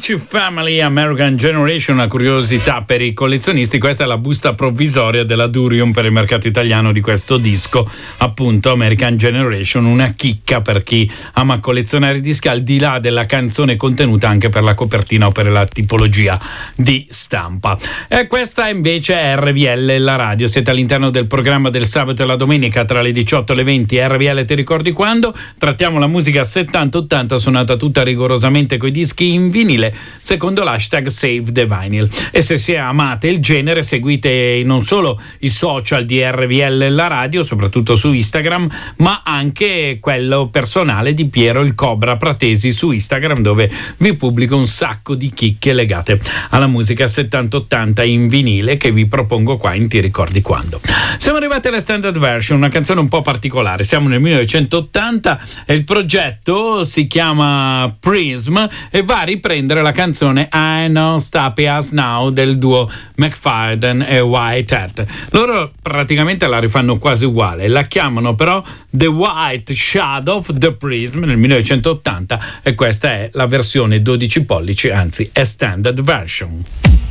Ritchie Family American Generation, una curiosità per i collezionisti. Questa è la busta provvisoria della Durium per il mercato italiano di questo disco, appunto American Generation, una chicca per chi ama collezionare dischi, al di là della canzone contenuta, anche per la copertina o per la tipologia di stampa. E questa invece è RVL, la radio. Siete all'interno del programma del sabato e la domenica tra le 18 e le 20. RVL Ti ricordi quando? Trattiamo la musica 70-80 suonata tutta rigorosamente coi dischi in vinile, secondo l'hashtag Save the Vinyl. E se amate il genere, seguite non solo i social di RVL la radio, soprattutto su Instagram, ma anche quello personale di Piero il Cobra Pratesi su Instagram, dove vi pubblico un sacco di chicche legate alla musica 70-80 in vinile che vi propongo qua in Ti ricordi quando. Siamo arrivati alla standard version, una canzone un po' particolare. Siamo nel 1980 e il progetto si chiama Prism e va a riprendere la canzone I Know Stop Us Now del duo McFadden e Whitehead. Loro praticamente la rifanno quasi uguale, la chiamano però The White Shadow of the Prism nel 1980 e questa è la versione 12 pollici, anzi è standard version.